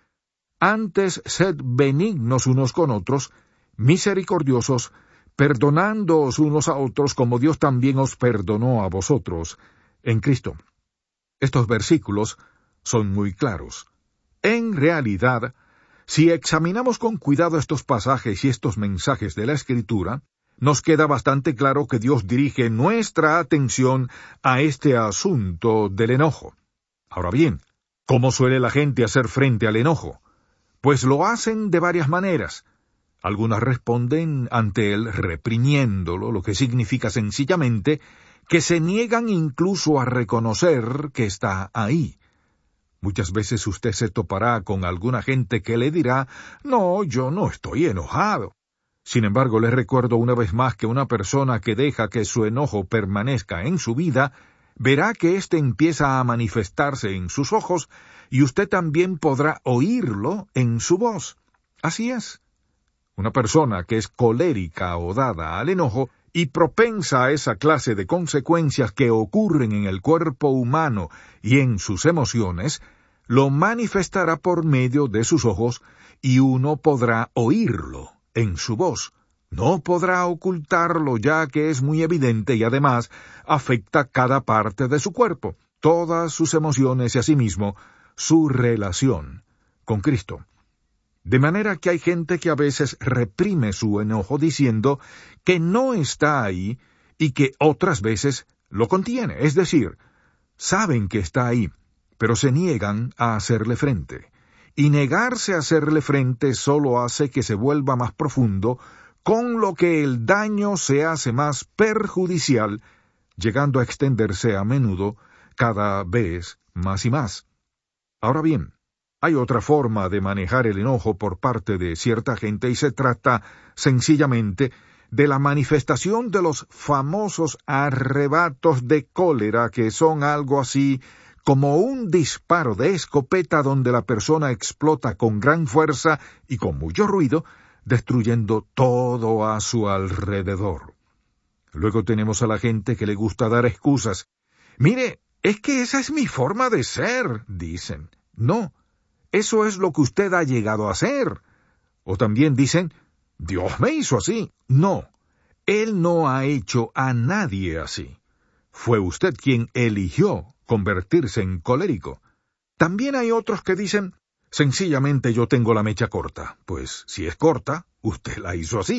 «Antes sed benignos unos con otros, misericordiosos, perdonándoos unos a otros como Dios también os perdonó a vosotros en Cristo». Estos versículos son muy claros. En realidad, si examinamos con cuidado estos pasajes y estos mensajes de la Escritura, nos queda bastante claro que Dios dirige nuestra atención a este asunto del enojo. Ahora bien, ¿cómo suele la gente hacer frente al enojo? Pues lo hacen de varias maneras. Algunas responden ante él reprimiéndolo, lo que significa sencillamente que se niegan incluso a reconocer que está ahí. Muchas veces usted se topará con alguna gente que le dirá, «No, yo no estoy enojado». Sin embargo, les recuerdo una vez más que una persona que deja que su enojo permanezca en su vida, verá que éste empieza a manifestarse en sus ojos y usted también podrá oírlo en su voz. Así es. Una persona que es colérica o dada al enojo y propensa a esa clase de consecuencias que ocurren en el cuerpo humano y en sus emociones, lo manifestará por medio de sus ojos y uno podrá oírlo en su voz. No podrá ocultarlo ya que es muy evidente y además afecta cada parte de su cuerpo, todas sus emociones y asimismo su relación con Cristo. De manera que hay gente que a veces reprime su enojo diciendo que no está ahí y que otras veces lo contiene, es decir, saben que está ahí, pero se niegan a hacerle frente. Y negarse a hacerle frente solo hace que se vuelva más profundo, con lo que el daño se hace más perjudicial, llegando a extenderse a menudo cada vez más y más. Ahora bien, hay otra forma de manejar el enojo por parte de cierta gente y se trata sencillamente de la manifestación de los famosos arrebatos de cólera, que son algo así como un disparo de escopeta donde la persona explota con gran fuerza y con mucho ruido, destruyendo todo a su alrededor. Luego tenemos a la gente que le gusta dar excusas. «Mire, es que esa es mi forma de ser», dicen. «No, eso es lo que usted ha llegado a ser». O también dicen, «Dios me hizo así». No, Él no ha hecho a nadie así. Fue usted quien eligió convertirse en colérico. También hay otros que dicen, «Sencillamente yo tengo la mecha corta». Pues si es corta, usted la hizo así.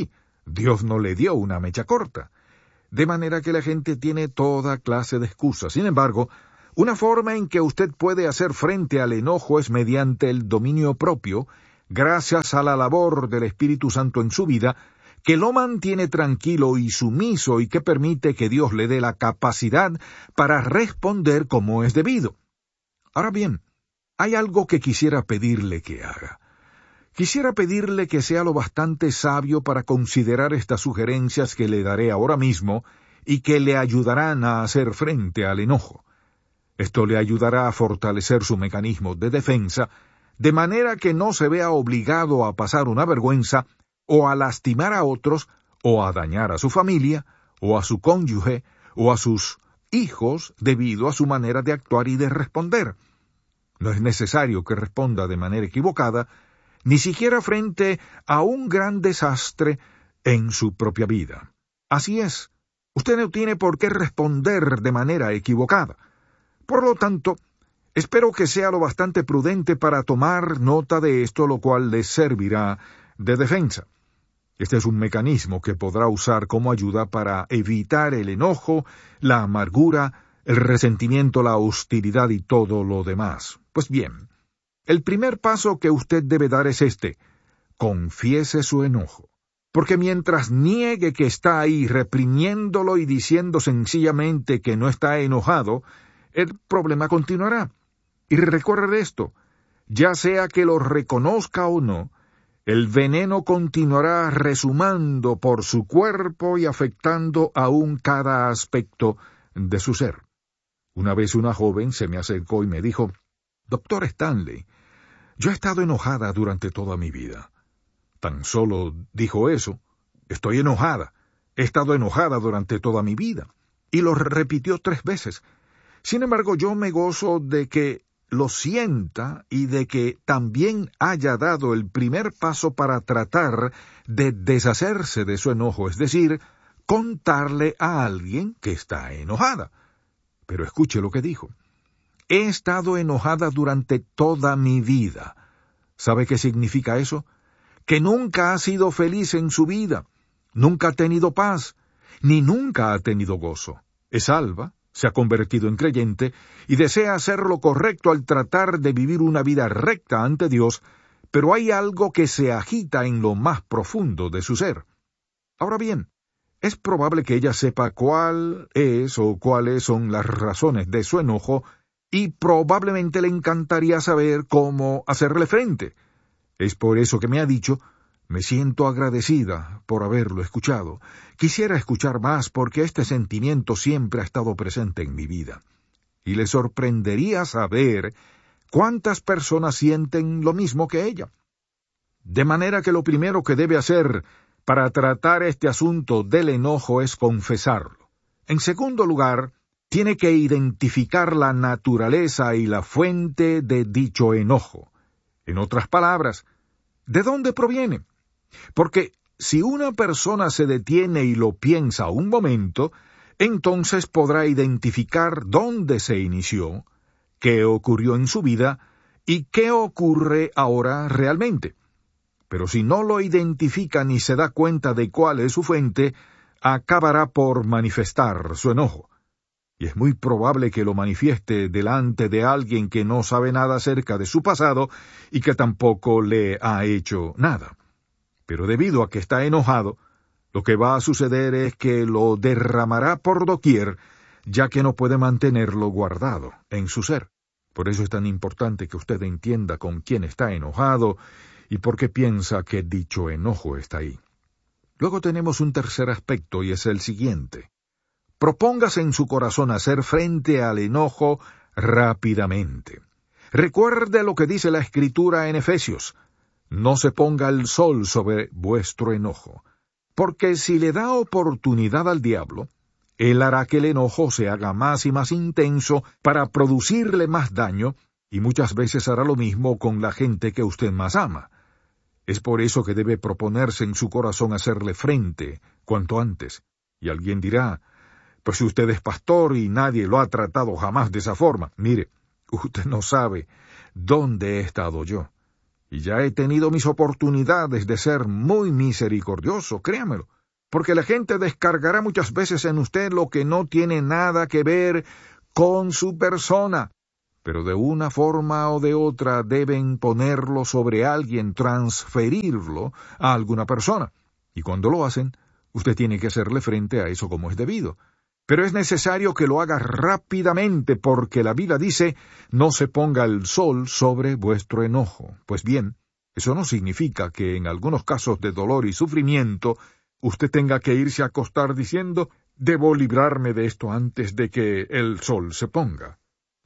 Dios no le dio una mecha corta. De manera que la gente tiene toda clase de excusas. Sin embargo, una forma en que usted puede hacer frente al enojo es mediante el dominio propio, gracias a la labor del Espíritu Santo en su vida, que lo mantiene tranquilo y sumiso y que permite que Dios le dé la capacidad para responder como es debido. Ahora bien, hay algo que quisiera pedirle que haga. Quisiera pedirle que sea lo bastante sabio para considerar estas sugerencias que le daré ahora mismo y que le ayudarán a hacer frente al enojo. Esto le ayudará a fortalecer su mecanismo de defensa, de manera que no se vea obligado a pasar una vergüenza, o a lastimar a otros, o a dañar a su familia, o a su cónyuge, o a sus hijos debido a su manera de actuar y de responder. No es necesario que responda de manera equivocada, ni siquiera frente a un gran desastre en su propia vida. Así es, usted no tiene por qué responder de manera equivocada. Por lo tanto, espero que sea lo bastante prudente para tomar nota de esto, lo cual le servirá de defensa. Este es un mecanismo que podrá usar como ayuda para evitar el enojo, la amargura, el resentimiento, la hostilidad y todo lo demás. Pues bien, el primer paso que usted debe dar es este: confiese su enojo. Porque mientras niegue que está ahí reprimiéndolo y diciendo sencillamente que no está enojado, el problema continuará. Y recuerde esto, ya sea que lo reconozca o no, el veneno continuará resumando por su cuerpo y afectando aún cada aspecto de su ser. Una vez una joven se me acercó y me dijo: «Doctor Stanley, yo he estado enojada durante toda mi vida». Tan solo dijo eso: «Estoy enojada, he estado enojada durante toda mi vida». Y lo repitió 3 veces. Sin embargo, yo me gozo de que lo sienta y de que también haya dado el primer paso para tratar de deshacerse de su enojo, es decir, contarle a alguien que está enojada. Pero escuche lo que dijo: «He estado enojada durante toda mi vida». ¿Sabe qué significa eso? Que nunca ha sido feliz en su vida, nunca ha tenido paz, ni nunca ha tenido gozo. Es salva, se ha convertido en creyente y desea hacer lo correcto al tratar de vivir una vida recta ante Dios, pero hay algo que se agita en lo más profundo de su ser. Ahora bien, es probable que ella sepa cuál es o cuáles son las razones de su enojo y probablemente le encantaría saber cómo hacerle frente. Es por eso que me ha dicho: «Me siento agradecida por haberlo escuchado. Quisiera escuchar más porque este sentimiento siempre ha estado presente en mi vida». Y le sorprendería saber cuántas personas sienten lo mismo que ella. De manera que lo primero que debe hacer para tratar este asunto del enojo es confesarlo. En segundo lugar, tiene que identificar la naturaleza y la fuente de dicho enojo. En otras palabras, ¿de dónde proviene? Porque si una persona se detiene y lo piensa un momento, entonces podrá identificar dónde se inició, qué ocurrió en su vida y qué ocurre ahora realmente. Pero si no lo identifica ni se da cuenta de cuál es su fuente, acabará por manifestar su enojo. Y es muy probable que lo manifieste delante de alguien que no sabe nada acerca de su pasado y que tampoco le ha hecho nada. Pero debido a que está enojado, lo que va a suceder es que lo derramará por doquier, ya que no puede mantenerlo guardado en su ser. Por eso es tan importante que usted entienda con quién está enojado y por qué piensa que dicho enojo está ahí. Luego tenemos un tercer aspecto y es el siguiente: propóngase en su corazón hacer frente al enojo rápidamente. Recuerde lo que dice la Escritura en Efesios: «No se ponga el sol sobre vuestro enojo», porque si le da oportunidad al diablo, él hará que el enojo se haga más y más intenso para producirle más daño, y muchas veces hará lo mismo con la gente que usted más ama. Es por eso que debe proponerse en su corazón hacerle frente cuanto antes. Y alguien dirá: «Pues si usted es pastor y nadie lo ha tratado jamás de esa forma». Mire, usted no sabe dónde he estado yo. Y ya he tenido mis oportunidades de ser muy misericordioso, créamelo, porque la gente descargará muchas veces en usted lo que no tiene nada que ver con su persona, pero de una forma o de otra deben ponerlo sobre alguien, transferirlo a alguna persona, y cuando lo hacen, usted tiene que hacerle frente a eso como es debido. Pero es necesario que lo haga rápidamente, porque la Biblia dice, no se ponga el sol sobre vuestro enojo. Pues bien, eso no significa que en algunos casos de dolor y sufrimiento, usted tenga que irse a acostar diciendo, debo librarme de esto antes de que el sol se ponga.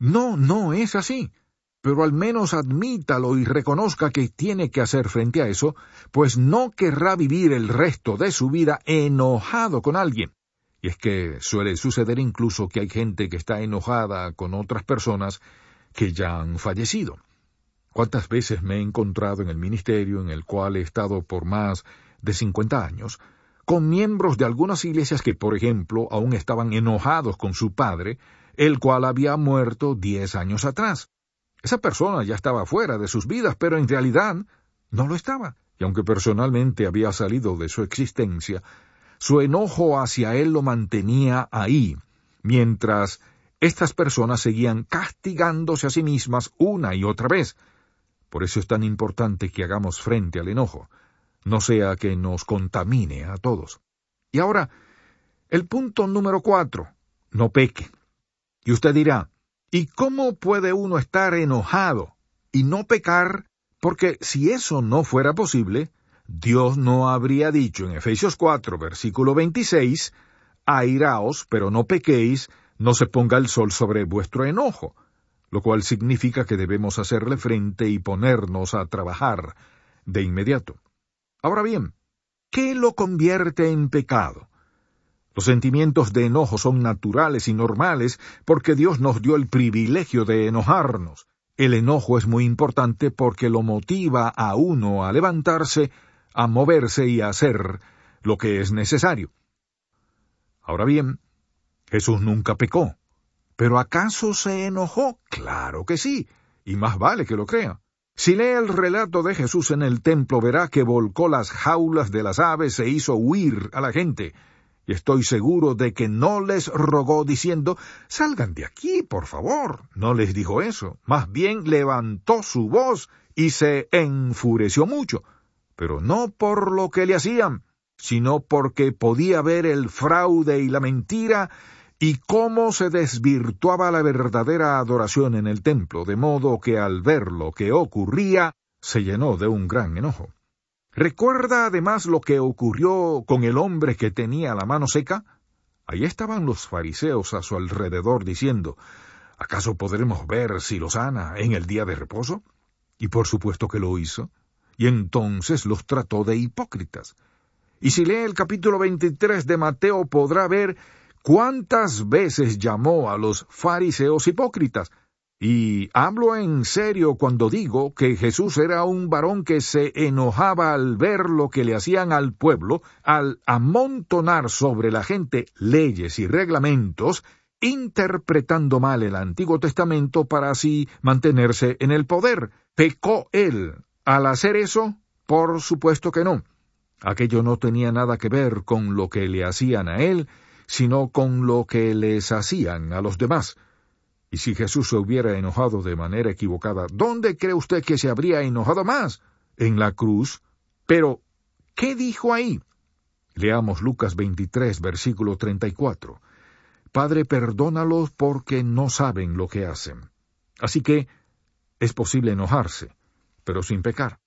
No es así. Pero al menos admítalo y reconozca que tiene que hacer frente a eso, pues no querrá vivir el resto de su vida enojado con alguien. Y es que suele suceder incluso que hay gente que está enojada con otras personas que ya han fallecido. ¿Cuántas veces me he encontrado en el ministerio en el cual he estado por más de 50 años, con miembros de algunas iglesias que, por ejemplo, aún estaban enojados con su padre, el cual había muerto 10 años atrás? Esa persona ya estaba fuera de sus vidas, pero en realidad no lo estaba. Y aunque personalmente había salido de su existencia, su enojo hacia él lo mantenía ahí, mientras estas personas seguían castigándose a sí mismas una y otra vez. Por eso es tan importante que hagamos frente al enojo, no sea que nos contamine a todos. Y ahora, el punto número 4, no peque. Y usted dirá, ¿y cómo puede uno estar enojado y no pecar? Porque si eso no fuera posible, Dios no habría dicho en Efesios 4, versículo 26, airaos, pero no pequéis, no se ponga el sol sobre vuestro enojo, lo cual significa que debemos hacerle frente y ponernos a trabajar de inmediato. Ahora bien, ¿qué lo convierte en pecado? Los sentimientos de enojo son naturales y normales porque Dios nos dio el privilegio de enojarnos. El enojo es muy importante porque lo motiva a uno a levantarse, a moverse y a hacer lo que es necesario. Ahora bien, Jesús nunca pecó. ¿Pero acaso se enojó? Claro que sí, y más vale que lo crea. Si lee el relato de Jesús en el templo, verá que volcó las jaulas de las aves e hizo huir a la gente. Y estoy seguro de que no les rogó diciendo, salgan de aquí, por favor. No les dijo eso. Más bien levantó su voz y se enfureció mucho. Pero no por lo que le hacían, sino porque podía ver el fraude y la mentira y cómo se desvirtuaba la verdadera adoración en el templo, de modo que al ver lo que ocurría, se llenó de un gran enojo. ¿Recuerda además lo que ocurrió con el hombre que tenía la mano seca? Ahí estaban los fariseos a su alrededor diciendo, ¿acaso podremos ver si lo sana en el día de reposo? Y por supuesto que lo hizo, y entonces los trató de hipócritas. Y si lee el capítulo 23 de Mateo podrá ver cuántas veces llamó a los fariseos hipócritas. Y hablo en serio cuando digo que Jesús era un varón que se enojaba al ver lo que le hacían al pueblo, al amontonar sobre la gente leyes y reglamentos, interpretando mal el Antiguo Testamento para así mantenerse en el poder. ¿Pecó él al hacer eso? Por supuesto que no. Aquello no tenía nada que ver con lo que le hacían a él, sino con lo que les hacían a los demás. Y si Jesús se hubiera enojado de manera equivocada, ¿dónde cree usted que se habría enojado más? En la cruz. Pero, ¿qué dijo ahí? Leamos Lucas 23, versículo 34. Padre, perdónalos porque no saben lo que hacen. Así que es posible enojarse, pero sin pecar.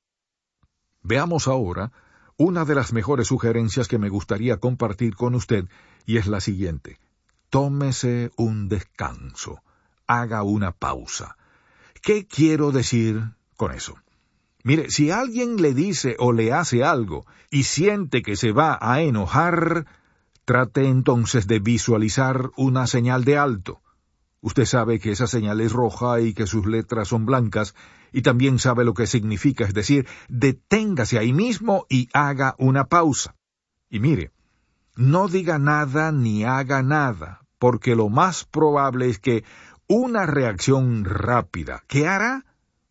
Veamos ahora una de las mejores sugerencias que me gustaría compartir con usted, y es la siguiente. Tómese un descanso. Haga una pausa. ¿Qué quiero decir con eso? Mire, si alguien le dice o le hace algo y siente que se va a enojar, trate entonces de visualizar una señal de alto. Usted sabe que esa señal es roja y que sus letras son blancas, y también sabe lo que significa, es decir, deténgase ahí mismo y haga una pausa. Y mire, no diga nada ni haga nada, porque lo más probable es que una reacción rápida. ¿Qué hará?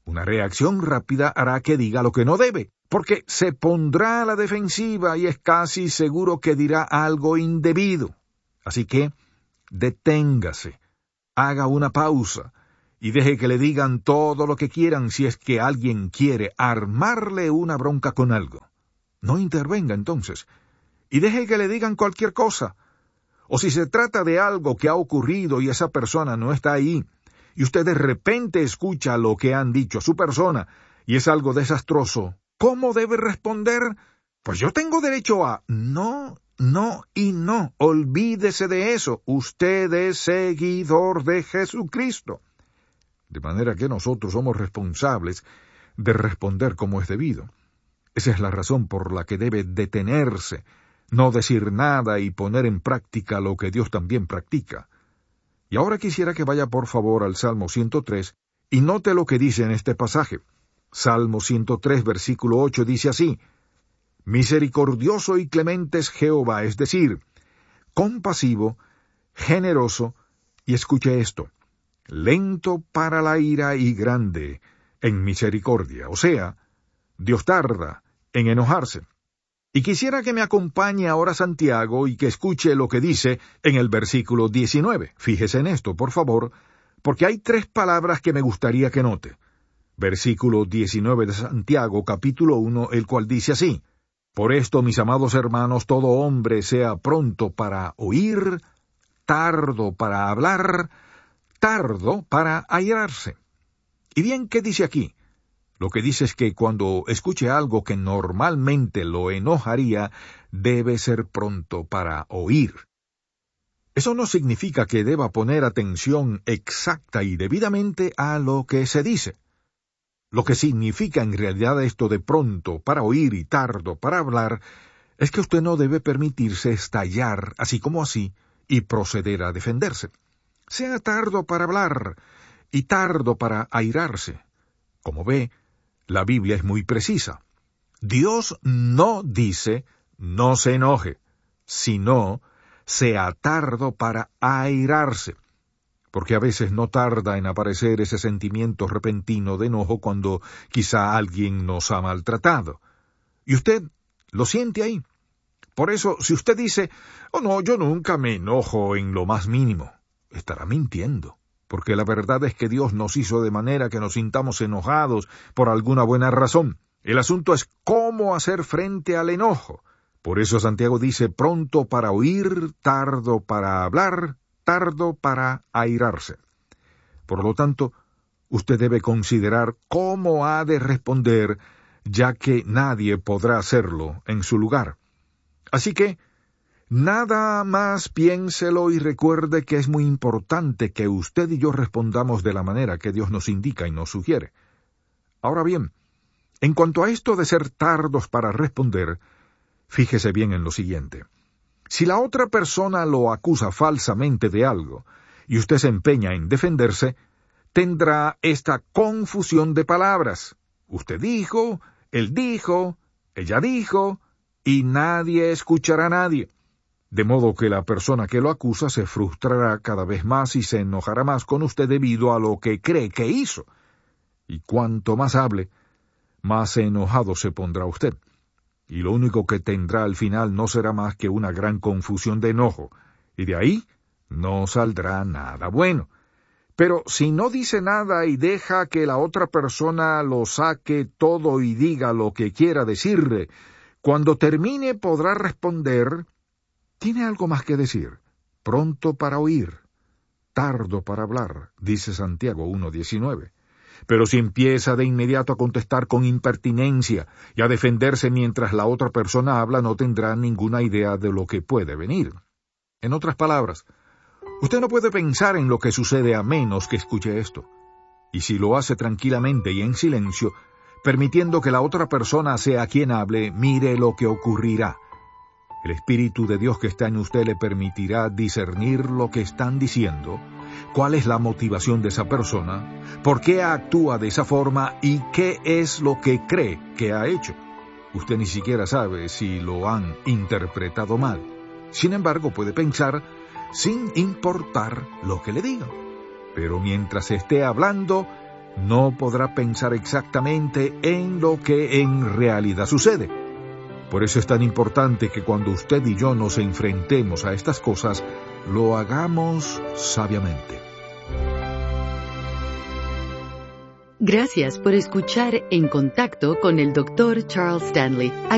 Una reacción rápida hará que diga lo que no debe, porque se pondrá a la defensiva y es casi seguro que dirá algo indebido. Así que, deténgase, haga una pausa y deje que le digan todo lo que quieran si es que alguien quiere armarle una bronca con algo. No intervenga entonces, y deje que le digan cualquier cosa. O si se trata de algo que ha ocurrido y esa persona no está ahí, y usted de repente escucha lo que han dicho a su persona, y es algo desastroso, ¿cómo debe responder? Pues yo tengo derecho a... No y no. Olvídese de eso. Usted es seguidor de Jesucristo. De manera que nosotros somos responsables de responder como es debido. Esa es la razón por la que debe detenerse, no decir nada y poner en práctica lo que Dios también practica. Y ahora quisiera que vaya por favor al Salmo 103 y note lo que dice en este pasaje. Salmo 103, versículo 8 dice así: Misericordioso y clemente es Jehová, es decir, compasivo, generoso, y escuche esto, lento para la ira y grande en misericordia. O sea, Dios tarda en enojarse. Y quisiera que me acompañe ahora Santiago y que escuche lo que dice en el versículo 19. Fíjese en esto, por favor, porque hay 3 palabras que me gustaría que note. Versículo 19 de Santiago, capítulo 1, el cual dice así: Por esto, mis amados hermanos, todo hombre sea pronto para oír, tardo para hablar, tardo para airarse. Y bien, ¿qué dice aquí? Lo que dice es que cuando escuche algo que normalmente lo enojaría, debe ser pronto para oír. Eso no significa que deba poner atención exacta y debidamente a lo que se dice. Lo que significa en realidad esto de pronto para oír y tardo para hablar, es que usted no debe permitirse estallar así como así y proceder a defenderse. Sea tardo para hablar y tardo para airarse. Como ve, la Biblia es muy precisa. Dios no dice no se enoje, sino sea tardo para airarse, porque a veces no tarda en aparecer ese sentimiento repentino de enojo cuando quizá alguien nos ha maltratado. Y usted lo siente ahí. Por eso, si usted dice, oh no, yo nunca me enojo en lo más mínimo, estará mintiendo. Porque la verdad es que Dios nos hizo de manera que nos sintamos enojados por alguna buena razón. El asunto es cómo hacer frente al enojo. Por eso Santiago dice pronto para oír, tardo para hablar, tardo para airarse. Por lo tanto, usted debe considerar cómo ha de responder, ya que nadie podrá hacerlo en su lugar. Así que, nada más piénselo y recuerde que es muy importante que usted y yo respondamos de la manera que Dios nos indica y nos sugiere. Ahora bien, en cuanto a esto de ser tardos para responder, fíjese bien en lo siguiente. Si la otra persona lo acusa falsamente de algo y usted se empeña en defenderse, tendrá esta confusión de palabras. Usted dijo, él dijo, ella dijo, y nadie escuchará a nadie. De modo que la persona que lo acusa se frustrará cada vez más y se enojará más con usted debido a lo que cree que hizo. Y cuanto más hable, más enojado se pondrá usted. Y lo único que tendrá al final no será más que una gran confusión de enojo, y de ahí no saldrá nada bueno. Pero si no dice nada y deja que la otra persona lo saque todo y diga lo que quiera decirle, cuando termine podrá responder: ¿tiene algo más que decir? Pronto para oír, tardo para hablar, dice Santiago 1:19. Pero si empieza de inmediato a contestar con impertinencia y a defenderse mientras la otra persona habla, no tendrá ninguna idea de lo que puede venir. En otras palabras, usted no puede pensar en lo que sucede a menos que escuche esto. Y si lo hace tranquilamente y en silencio, permitiendo que la otra persona sea quien hable, mire lo que ocurrirá. El Espíritu de Dios que está en usted le permitirá discernir lo que están diciendo, cuál es la motivación de esa persona, por qué actúa de esa forma y qué es lo que cree que ha hecho. Usted ni siquiera sabe si lo han interpretado mal. Sin embargo, puede pensar sin importar lo que le digan. Pero mientras esté hablando, no podrá pensar exactamente en lo que en realidad sucede. Por eso es tan importante que cuando usted y yo nos enfrentemos a estas cosas, lo hagamos sabiamente. Gracias por escuchar En Contacto con el Dr. Charles Stanley.